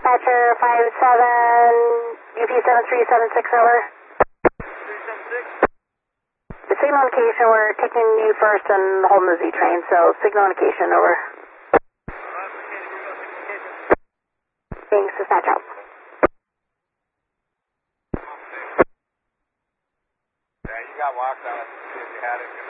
Dispatcher 57, UP7376, over. 376. The signal indication, we're taking you first and holding the Z train, so signal indication, over. Thanks, dispatch out. Yeah, you got walked on it. If you had it.